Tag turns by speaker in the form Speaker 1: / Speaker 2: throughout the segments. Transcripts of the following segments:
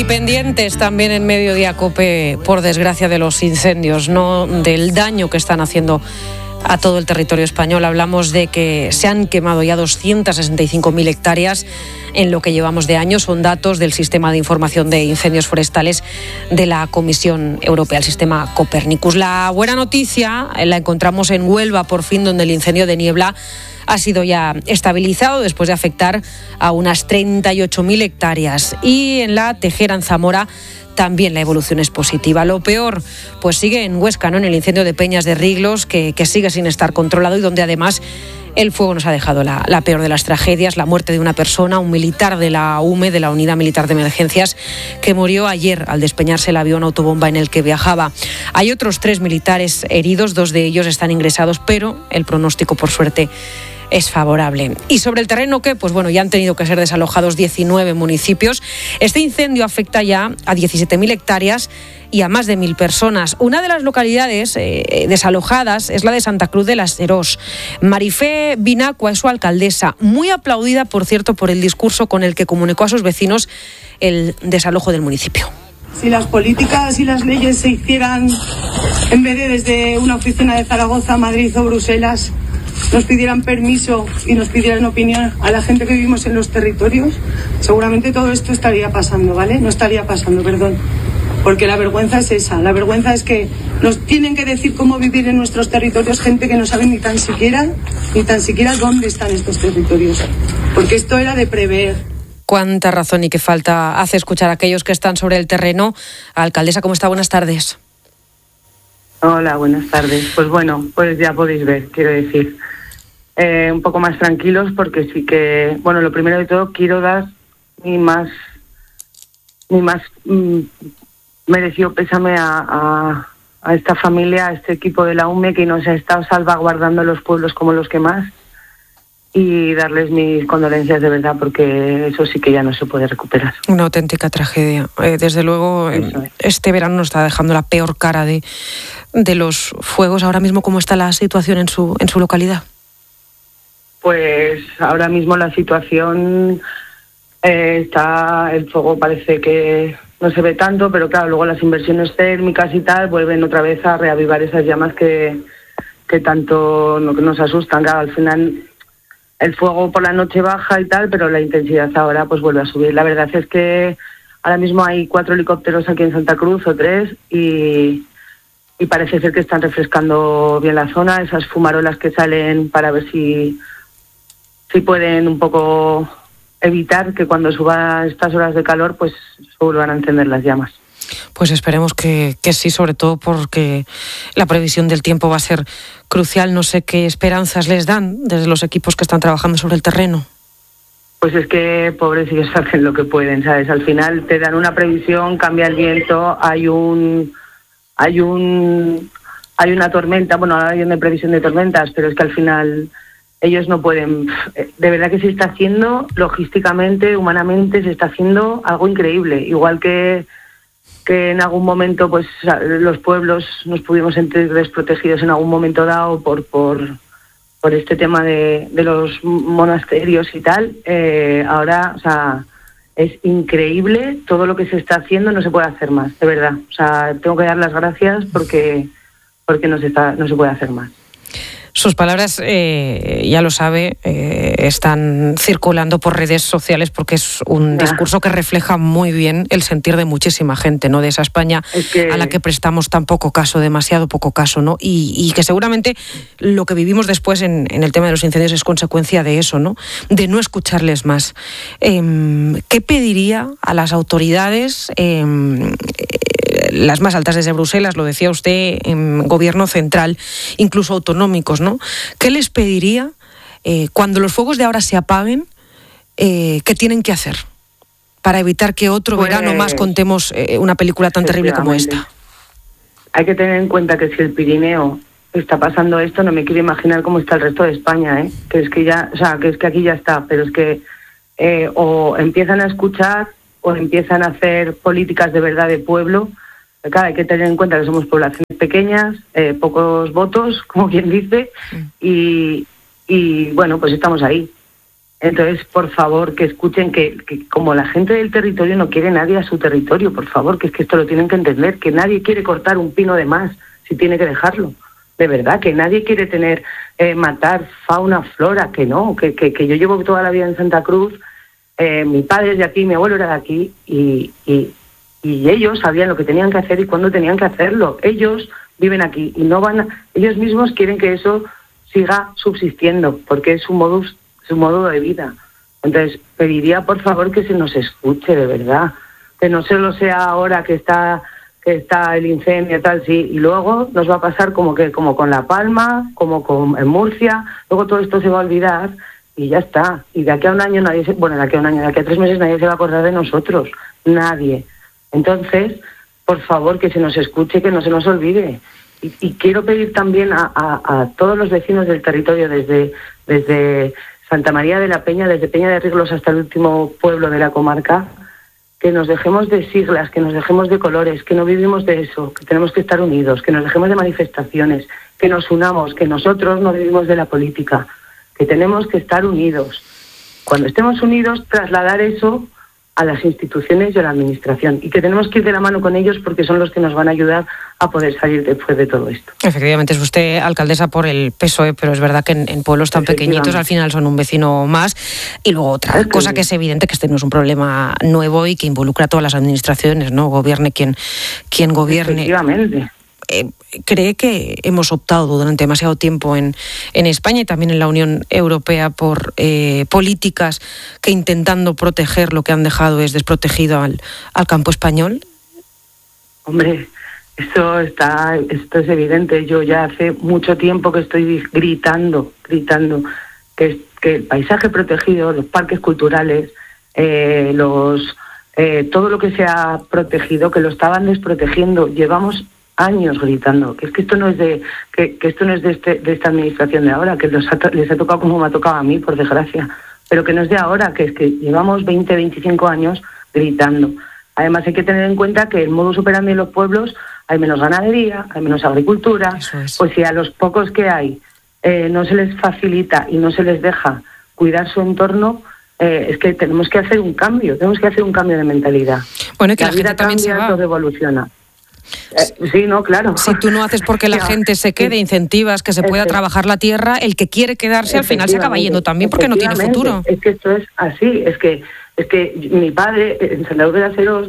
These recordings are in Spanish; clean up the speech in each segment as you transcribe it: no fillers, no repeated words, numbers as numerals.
Speaker 1: pendientes también en Mediodía COPE, por desgracia, de los incendios, no del daño que están haciendo a todo el territorio español. Hablamos de que se han quemado ya 265.000 hectáreas en lo que llevamos de año. Son datos del Sistema de Información de Incendios Forestales de la Comisión Europea, el sistema Copernicus. La buena noticia la encontramos en Huelva, por fin, donde el incendio de niebla ha sido ya estabilizado después de afectar a unas 38.000 hectáreas. Y en la Tejera, en Zamora, también la evolución es positiva. Lo peor, pues sigue en Huesca, ¿no? En el incendio de Peñas de Riglos, que sigue sin estar controlado y donde además el fuego nos ha dejado la peor de las tragedias, la muerte de una persona, un militar de la UME, de la Unidad Militar de Emergencias, que murió ayer al despeñarse el avión autobomba en el que viajaba. Hay otros 3 militares heridos, 2 de ellos están ingresados, pero el pronóstico, por suerte, es favorable. ¿Y sobre el terreno qué? Pues bueno, ya han tenido que ser desalojados 19 municipios. Este incendio afecta ya a 17.000 hectáreas y a más de 1.000 personas. Una de las localidades desalojadas es la de Santa Cruz de las Serós. Marifé Binacua es su alcaldesa, muy aplaudida, por cierto, por el discurso con el que comunicó a sus vecinos el desalojo del municipio.
Speaker 2: Si las políticas y las leyes se hicieran en vez de desde una oficina de Zaragoza, Madrid o Bruselas, nos pidieran permiso y nos pidieran opinión a la gente que vivimos en los territorios, seguramente todo esto estaría pasando, ¿vale? No estaría pasando, perdón. Porque la vergüenza es esa. La vergüenza es que nos tienen que decir cómo vivir en nuestros territorios gente que no sabe ni tan siquiera dónde están estos territorios. Porque esto era de prever.
Speaker 1: Cuánta razón y qué falta hace escuchar a aquellos que están sobre el terreno. Alcaldesa, ¿cómo está? Buenas tardes.
Speaker 3: Hola, buenas tardes. Pues bueno, pues ya podéis ver, quiero decir, un poco más tranquilos, porque sí que, bueno, lo primero de todo quiero dar mi más merecido pésame a esta familia, a este equipo de la UME que nos ha estado salvaguardando los pueblos como los que más, y darles mis condolencias de verdad, porque eso sí que ya no se puede recuperar.
Speaker 1: Una auténtica tragedia. Desde luego, este verano nos está dejando la peor cara de los fuegos. Ahora mismo, ¿cómo está la situación en su localidad?
Speaker 3: Pues ahora mismo la situación está, el fuego parece que no se ve tanto, pero claro, luego las inversiones térmicas y tal vuelven otra vez a reavivar esas llamas que tanto nos asustan. Claro, al final el fuego por la noche baja y tal, pero la intensidad ahora pues vuelve a subir. La verdad es que ahora mismo hay 4 helicópteros aquí en Santa Cruz, o 3, y parece ser que están refrescando bien la zona, esas fumarolas que salen para ver si pueden un poco evitar que cuando suban estas horas de calor pues se vuelvan a encender las llamas.
Speaker 1: Pues esperemos que sí, sobre todo porque la previsión del tiempo va a ser crucial. No sé qué esperanzas les dan desde los equipos que están trabajando sobre el terreno.
Speaker 3: Pues es que pobres ellos hacen lo que pueden, ¿sabes? Al final te dan una previsión, cambia el viento, hay una tormenta, bueno, ahora hay una previsión de tormentas, pero es que al final ellos no pueden. De verdad que se está haciendo logísticamente, humanamente, se está haciendo algo increíble. Igual que en algún momento pues los pueblos nos pudimos sentir desprotegidos en algún momento dado por este tema de los monasterios y tal. Ahora, o sea, es increíble todo lo que se está haciendo, no se puede hacer más, de verdad. O sea, tengo que dar las gracias porque no se puede hacer más.
Speaker 1: Sus palabras, ya lo sabe, están circulando por redes sociales porque es un discurso que refleja muy bien el sentir de muchísima gente, ¿no? De esa España a la que prestamos tan poco caso, demasiado poco caso, ¿no? Y que seguramente lo que vivimos después en el tema de los incendios es consecuencia de eso, ¿no? De no escucharles más. ¿Qué pediría a las autoridades, las más altas desde Bruselas, lo decía usted, gobierno central, incluso autonómicos, ¿no? ¿Qué les pediría cuando los fuegos de ahora se apaguen? ¿Qué tienen que hacer para evitar que otro verano más contemos una película tan terrible como esta?
Speaker 3: Hay que tener en cuenta que si el Pirineo está pasando esto, no me quiero imaginar cómo está el resto de España, ¿eh? Que es que ya, o sea, que es que aquí ya está, pero es que o empiezan a escuchar o empiezan a hacer políticas de verdad de pueblo. Claro, hay que tener en cuenta que somos poblaciones pequeñas, pocos votos, como quien dice, y bueno, pues estamos ahí. Entonces, por favor, que escuchen que como la gente del territorio no quiere nadie a su territorio, por favor, que es que esto lo tienen que entender, que nadie quiere cortar un pino de más si tiene que dejarlo. De verdad, que nadie quiere matar fauna, flora, que no, que yo llevo toda la vida en Santa Cruz, mi padre es de aquí, mi abuelo era de aquí, y ellos sabían lo que tenían que hacer y cuándo tenían que hacerlo. Ellos viven aquí y ellos mismos quieren que eso siga subsistiendo, porque es su modo de vida. Entonces, pediría por favor que se nos escuche, de verdad, que no solo sea ahora que está el incendio tal, sí, y luego nos va a pasar como con La Palma, en Murcia, luego todo esto se va a olvidar y ya está. Y de aquí a un año de aquí a 3 meses nadie se va a acordar de nosotros, nadie. Entonces, por favor, que se nos escuche, que no se nos olvide. Y quiero pedir también a todos los vecinos del territorio, desde Santa María de la Peña, desde Peña de Riglos hasta el último pueblo de la comarca, que nos dejemos de siglas, que nos dejemos de colores, que no vivimos de eso, que tenemos que estar unidos, que nos dejemos de manifestaciones, que nos unamos, que nosotros no vivimos de la política, que tenemos que estar unidos. Cuando estemos unidos, trasladar eso a las instituciones y a la administración, y que tenemos que ir de la mano con ellos porque son los que nos van a ayudar a poder salir después de todo esto.
Speaker 1: Efectivamente, es usted alcaldesa por el PSOE, pero es verdad que en pueblos tan pequeñitos al final son un vecino más. Y luego otra cosa que es evidente, que este no es un problema nuevo y que involucra a todas las administraciones, ¿no? Gobierne quien gobierne.
Speaker 3: Efectivamente.
Speaker 1: ¿Cree que hemos optado durante demasiado tiempo en España y también en la Unión Europea por políticas que, intentando proteger lo que han dejado, es desprotegido al campo español?
Speaker 3: Hombre, esto es evidente. Yo ya hace mucho tiempo que estoy gritando que el paisaje protegido, los parques culturales, todo lo que se ha protegido, que lo estaban desprotegiendo. Llevamos años gritando que esto no es de esta administración de ahora, que les ha tocado como me ha tocado a mí, por desgracia, pero que no es de ahora, que es que llevamos 20-25 años gritando. Además, hay que tener en cuenta que el modus operandi en los pueblos hay menos ganadería, hay menos agricultura. Pues si a los pocos que hay no se les facilita y no se les deja cuidar su entorno, es que tenemos que hacer un cambio de mentalidad.
Speaker 1: Bueno, y que la
Speaker 3: vida
Speaker 1: gente también
Speaker 3: cambia,
Speaker 1: se va.
Speaker 3: todo evoluciona. Sí, no, claro.
Speaker 1: Si tú no haces porque la gente se quede, incentivas que se pueda trabajar la tierra, el que quiere quedarse al final se acaba yendo también porque no tiene futuro.
Speaker 3: Es que esto es así, es que mi padre, en Santa Cruz de la Serós,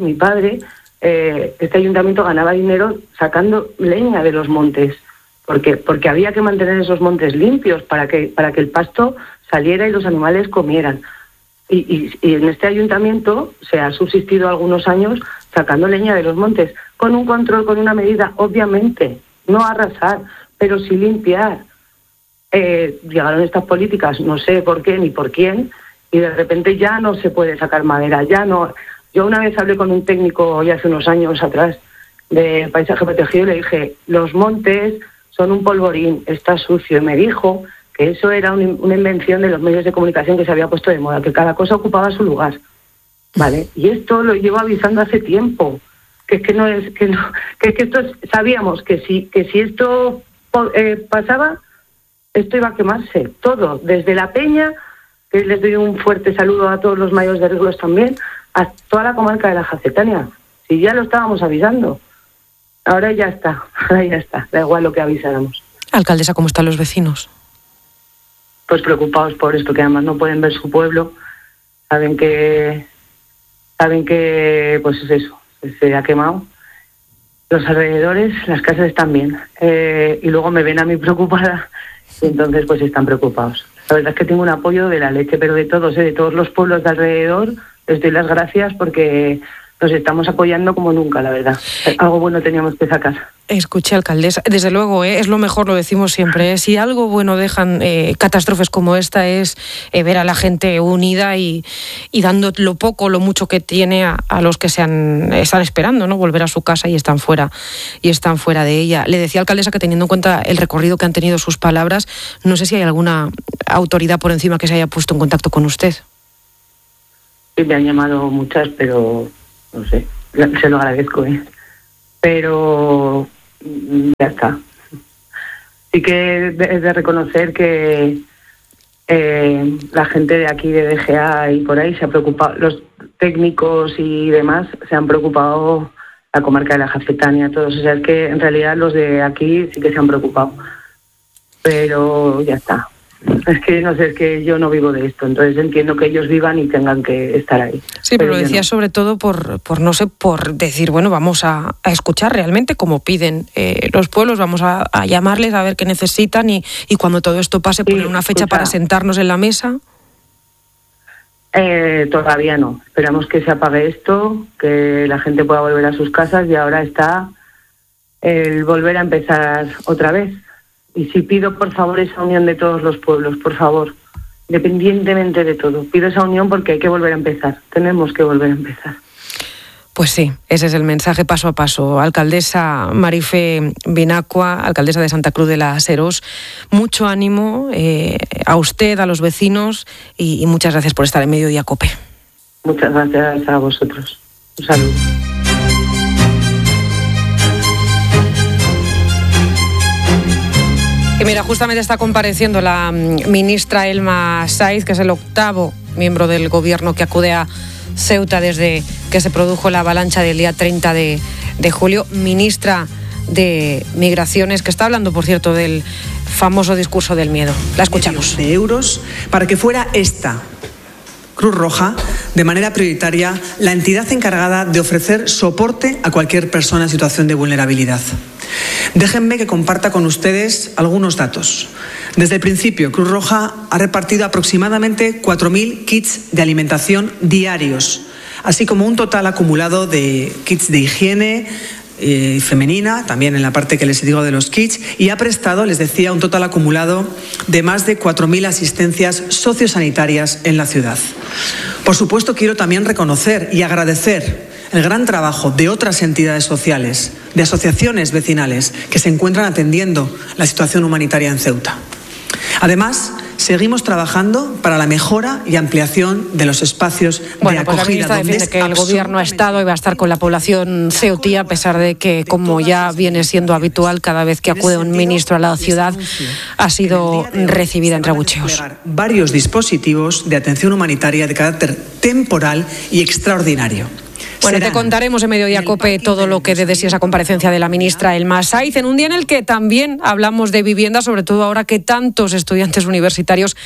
Speaker 3: este ayuntamiento ganaba dinero sacando leña de los montes, porque había que mantener esos montes limpios para que el pasto saliera y los animales comieran. Y en este ayuntamiento se ha subsistido algunos años sacando leña de los montes, con un control, con una medida, obviamente, no arrasar, pero sí limpiar. Llegaron estas políticas, no sé por qué ni por quién, y de repente ya no se puede sacar madera, ya no. Yo una vez hablé con un técnico ya hace unos años atrás de paisaje protegido y le dije, los montes son un polvorín, está sucio, y me dijo que eso era una invención de los medios de comunicación que se había puesto de moda, que cada cosa ocupaba su lugar, ¿vale? Y esto lo llevo avisando hace tiempo, que esto sabíamos que si esto pasaba, esto iba a quemarse, todo, desde la Peña, que les doy un fuerte saludo a todos los mayores de Riglos también, a toda la comarca de la Jacetania, si ya lo estábamos avisando. Ahora ya está, da igual lo que avisáramos.
Speaker 1: Alcaldesa, ¿cómo están los vecinos?
Speaker 3: Pues preocupados por esto, que además no pueden ver su pueblo, saben que pues es eso, se ha quemado. Los alrededores, las casas están bien, y luego me ven a mí preocupada, y entonces pues están preocados. La verdad es que tengo un apoyo de la leche, pero de todos los pueblos de alrededor, les doy las gracias porque nos estamos apoyando como nunca, la verdad. Algo bueno teníamos que sacar.
Speaker 1: Escuche, alcaldesa, desde luego, es lo mejor, lo decimos siempre. Si algo bueno dejan catástrofes como esta es ver a la gente unida y dando lo poco, lo mucho que tiene a los que están esperando, ¿no? Volver a su casa y están fuera de ella. Le decía, alcaldesa, que teniendo en cuenta el recorrido que han tenido sus palabras, no sé si hay alguna autoridad por encima que se haya puesto en contacto con usted.
Speaker 3: Sí, me han llamado muchas, pero no sé, se lo agradezco, pero ya está. Sí que es de reconocer que la gente de aquí de DGA y por ahí se ha preocupado, los técnicos y demás se han preocupado, la comarca de la Jacetania, todos. O sea, es que en realidad los de aquí sí que se han preocupado. Pero ya está. Es que no sé, es que yo no vivo de esto, entonces entiendo que ellos vivan y tengan que estar ahí.
Speaker 1: Sí, pero lo decía
Speaker 3: no.
Speaker 1: Sobre todo por no sé, por decir, bueno, vamos a escuchar realmente como piden los pueblos, vamos a llamarles a ver qué necesitan y cuando todo esto pase, poner una fecha para sentarnos en la mesa.
Speaker 3: Todavía no. Esperamos que se apague esto, que la gente pueda volver a sus casas y ahora está el volver a empezar otra vez. Y sí pido, por favor, esa unión de todos los pueblos, por favor, independientemente de todo. Pido esa unión porque hay que volver a empezar, tenemos que volver a empezar.
Speaker 1: Pues sí, ese es el mensaje paso a paso. Alcaldesa Marife Binacua, alcaldesa de Santa Cruz de la Serós, mucho ánimo a usted, a los vecinos y muchas gracias por estar en Mediodía COPE.
Speaker 3: Muchas gracias a vosotros. Un saludo.
Speaker 1: Y mira, justamente está compareciendo la ministra Elma Saiz, que es el 8º miembro del gobierno que acude a Ceuta desde que se produjo la avalancha del día 30 de julio. Ministra de Migraciones, que está hablando, por cierto, del famoso discurso del miedo. La escuchamos.
Speaker 4: De euros para que fuera esta Cruz Roja, de manera prioritaria, la entidad encargada de ofrecer soporte a cualquier persona en situación de vulnerabilidad. Déjenme que comparta con ustedes algunos datos. Desde el principio, Cruz Roja ha repartido aproximadamente 4.000 kits de alimentación diarios, así como un total acumulado de kits de higiene femenina, también en la parte que les digo de los kits, y ha prestado, les decía, un total acumulado de más de 4.000 asistencias sociosanitarias en la ciudad. Por supuesto, quiero también reconocer y agradecer el gran trabajo de otras entidades sociales, de asociaciones vecinales que se encuentran atendiendo la situación humanitaria en Ceuta. Además, seguimos trabajando para la mejora y ampliación de los espacios de acogida.
Speaker 1: La ministra defiende que el gobierno ha estado y va a estar con la población ceutí, a pesar de que, como ya viene siendo habitual, cada vez que acude un ministro a la ciudad ha sido recibida entre abucheos.
Speaker 4: Varios dispositivos de atención humanitaria de carácter temporal y extraordinario.
Speaker 1: Bueno, te contaremos en Mediodía COPE todo lo que de sí esa comparecencia de la ministra Elma Saiz, en un día en el que también hablamos de vivienda, sobre todo ahora que tantos estudiantes universitarios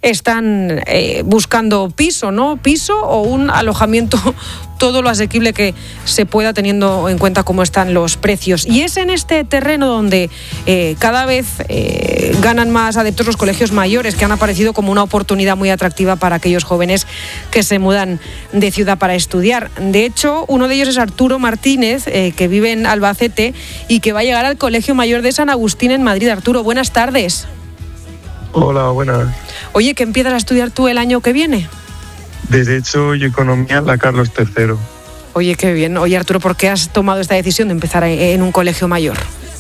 Speaker 1: están buscando piso, ¿no? Piso o un alojamiento todo lo asequible que se pueda, teniendo en cuenta cómo están los precios. Y es en este terreno donde cada vez ganan más adeptos los colegios mayores, que han aparecido como una oportunidad muy atractiva para aquellos jóvenes que se mudan de ciudad para estudiar. De hecho, uno de ellos es Arturo Martínez, que vive en Albacete y que va a llegar al Colegio Mayor de San Agustín en Madrid. Arturo, buenas tardes.
Speaker 5: Hola, buenas.
Speaker 1: Oye, ¿qué empiezas a estudiar tú el año que viene?
Speaker 5: Derecho y Economía en la Carlos III.
Speaker 1: Oye, qué bien. Oye, Arturo, ¿por qué has tomado esta decisión de empezar en un colegio mayor?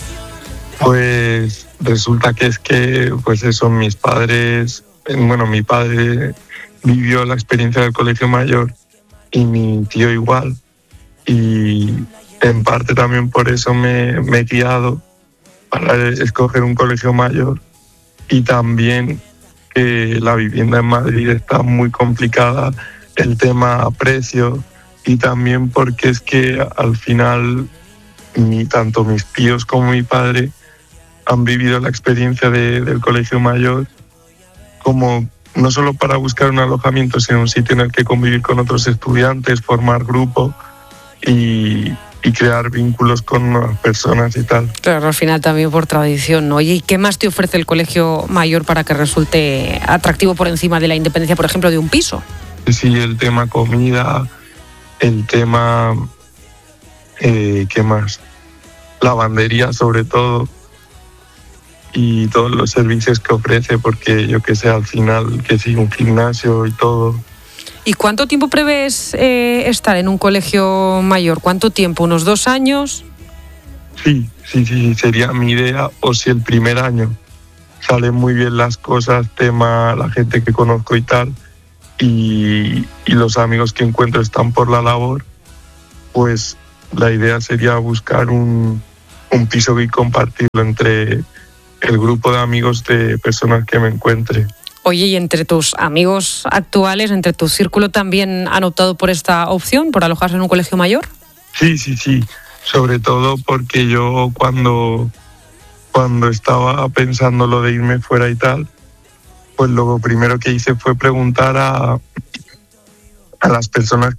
Speaker 5: Pues resulta que es que, pues eso, mis padres, bueno, mi padre vivió la experiencia del colegio mayor y mi tío igual. Y en parte también por eso me he guiado para escoger un colegio mayor. Y también que la vivienda en Madrid está muy complicada, el tema precio, y también porque es que al final tanto mis tíos como mi padre han vivido la experiencia del colegio mayor, como no solo para buscar un alojamiento, sino un sitio en el que convivir con otros estudiantes, formar grupo y crear vínculos con nuevas personas y tal.
Speaker 1: Claro, al final también por tradición, ¿no? Oye, ¿y qué más te ofrece el colegio mayor para que resulte atractivo por encima de la independencia, por ejemplo, de un piso?
Speaker 5: Sí, el tema comida, el tema, ¿qué más? Lavandería sobre todo, y todos los servicios que ofrece, porque yo que sé, al final que sí, un gimnasio y todo.
Speaker 1: ¿Y cuánto tiempo prevés estar en un colegio mayor? ¿Cuánto tiempo? ¿Unos 2 años?
Speaker 5: Sí, sería mi idea, o si el primer año salen muy bien las cosas, tema la gente que conozco y tal, y los amigos que encuentro están por la labor, pues la idea sería buscar un piso y compartirlo entre el grupo de amigos de personas que me encuentre.
Speaker 1: Oye, ¿y entre tus amigos actuales, entre tu círculo, también han optado por esta opción, por alojarse en un colegio mayor?
Speaker 5: Sí. Sobre todo porque yo cuando estaba pensando lo de irme fuera y tal, pues lo primero que hice fue preguntar a las personas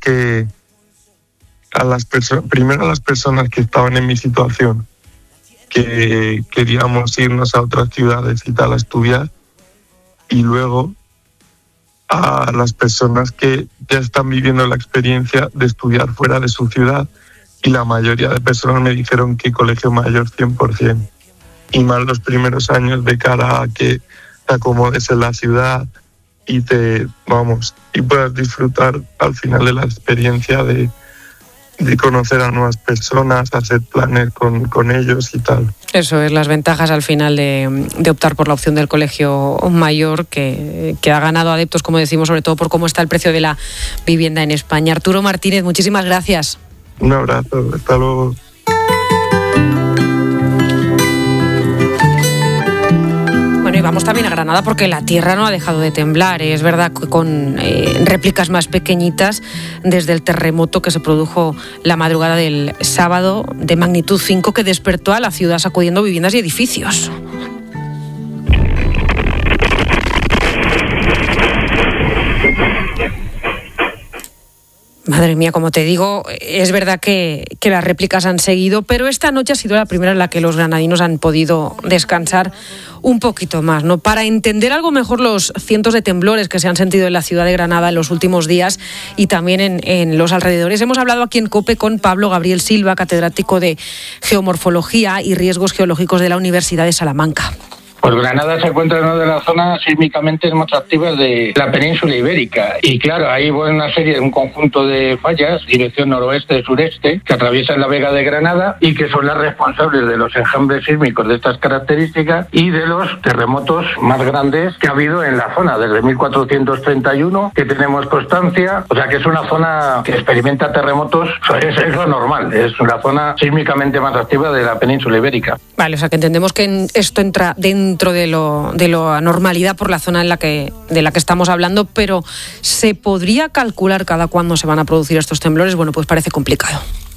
Speaker 5: primero a las personas que estaban en mi situación, que queríamos irnos a otras ciudades y tal a estudiar, y luego a las personas que ya están viviendo la experiencia de estudiar fuera de su ciudad, y la mayoría de personas me dijeron que colegio mayor 100%, y más los primeros años de cara a que te acomodes en la ciudad y puedas disfrutar al final de la experiencia de conocer a nuevas personas, hacer planes con ellos y tal.
Speaker 1: Eso es, las ventajas al final de optar por la opción del colegio mayor, que ha ganado adeptos, como decimos, sobre todo por cómo está el precio de la vivienda en España. Arturo Martínez, muchísimas gracias.
Speaker 5: Un abrazo, hasta luego.
Speaker 1: Y vamos también a Granada porque la tierra no ha dejado de temblar. Es verdad que con réplicas más pequeñitas desde el terremoto que se produjo la madrugada del sábado de magnitud 5 que despertó a la ciudad sacudiendo viviendas y edificios. Madre mía, como te digo, es verdad que las réplicas han seguido, pero esta noche ha sido la primera en la que los granadinos han podido descansar un poquito más, ¿no? Para entender algo mejor los cientos de temblores que se han sentido en la ciudad de Granada en los últimos días y también en los alrededores. Hemos hablado aquí en COPE con Pablo Gabriel Silva, catedrático de Geomorfología y Riesgos Geológicos de la Universidad de Salamanca.
Speaker 6: Pues Granada se encuentra en una de las zonas sísmicamente más activas de la península ibérica. Y claro, hay un conjunto de fallas, dirección noroeste-sureste, que atraviesan la Vega de Granada y que son las responsables de los enjambres sísmicos de estas características y de los terremotos más grandes que ha habido en la zona, desde 1431, que tenemos constancia. O sea que es una zona que experimenta terremotos, es lo normal, es la zona sísmicamente más activa de la península ibérica.
Speaker 1: Vale, o sea que entendemos que esto entra dentro de la normalidad por la zona de la que estamos hablando, pero ¿se podría calcular cada cuándo se van a producir estos temblores? Bueno, pues parece complicado.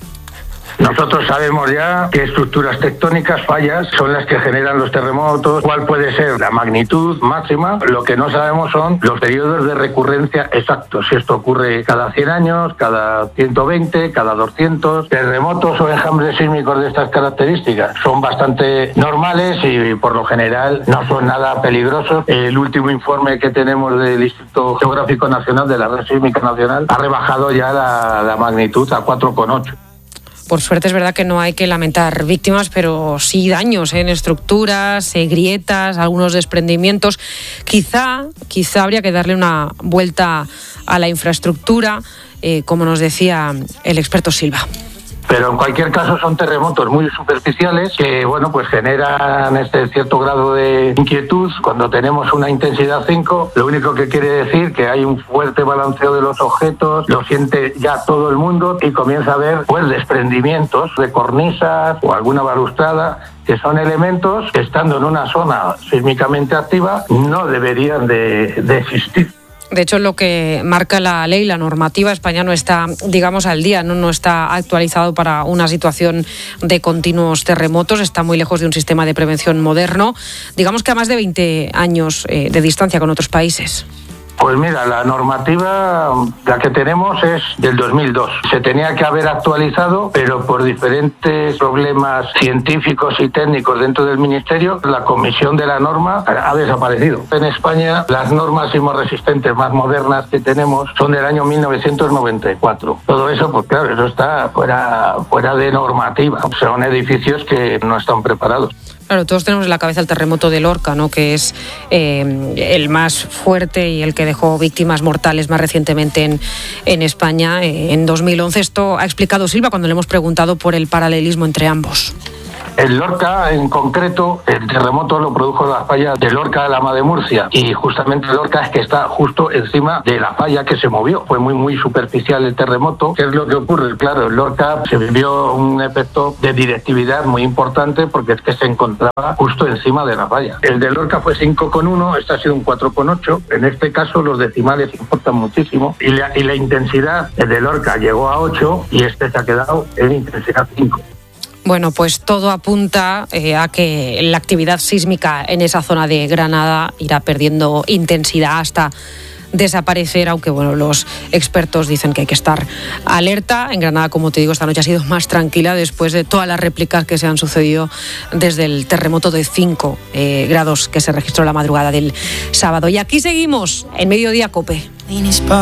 Speaker 6: Nosotros sabemos ya qué estructuras tectónicas, fallas, son las que generan los terremotos, cuál puede ser la magnitud máxima. Lo que no sabemos son los periodos de recurrencia exactos, si esto ocurre cada 100 años, cada 120, cada 200. Terremotos o enjambres sísmicos de estas características son bastante normales y por lo general no son nada peligrosos. El último informe que tenemos del Instituto Geográfico Nacional, de la Red Sísmica Nacional, ha rebajado ya la magnitud a 4,8.
Speaker 1: Por suerte es verdad que no hay que lamentar víctimas, pero sí daños en estructuras, grietas, algunos desprendimientos. Quizá habría que darle una vuelta a la infraestructura, como nos decía el experto Silva.
Speaker 6: Pero en cualquier caso son terremotos muy superficiales que, pues generan este cierto grado de inquietud. Cuando tenemos una intensidad 5, lo único que quiere decir que hay un fuerte balanceo de los objetos, lo siente ya todo el mundo y comienza a haber desprendimientos de cornisas o alguna balustrada, que son elementos que estando en una zona sísmicamente activa no deberían de existir.
Speaker 1: De hecho, lo que marca la ley, la normativa, España no está, digamos, al día, no está actualizado para una situación de continuos terremotos, está muy lejos de un sistema de prevención moderno, digamos que a más de 20 años de distancia con otros países.
Speaker 6: Pues mira, la normativa, la que tenemos es del 2002. Se tenía que haber actualizado, pero por diferentes problemas científicos y técnicos dentro del Ministerio, la comisión de la norma ha desaparecido. En España, las normas sismorresistentes más modernas que tenemos son del año 1994. Todo eso, pues claro, eso está fuera de normativa. Son edificios que no están preparados.
Speaker 1: Claro, todos tenemos en la cabeza el terremoto de Lorca, ¿no? Que es el más fuerte y el que dejó víctimas mortales más recientemente en España en 2011. Esto ha explicado Silva cuando le hemos preguntado por el paralelismo entre ambos.
Speaker 6: En Lorca, en concreto, el terremoto lo produjo la falla de Lorca de la Mar de Murcia, y justamente Lorca es que está justo encima de la falla que se movió. Fue muy superficial el terremoto. ¿Qué es lo que ocurre? Claro, en Lorca se vivió un efecto de directividad muy importante porque es que se encontraba justo encima de la falla. El de Lorca fue 5,1, este ha sido un 4,8. En este caso los decimales importan muchísimo y la intensidad de Lorca llegó a 8 y este se ha quedado en intensidad 5.
Speaker 1: Bueno, pues todo apunta a que la actividad sísmica en esa zona de Granada irá perdiendo intensidad hasta desaparecer, aunque bueno, los expertos dicen que hay que estar alerta. En Granada, como te digo, esta noche ha sido más tranquila después de todas las réplicas que se han sucedido desde el terremoto de 5 grados que se registró la madrugada del sábado. Y aquí seguimos en Mediodía COPE.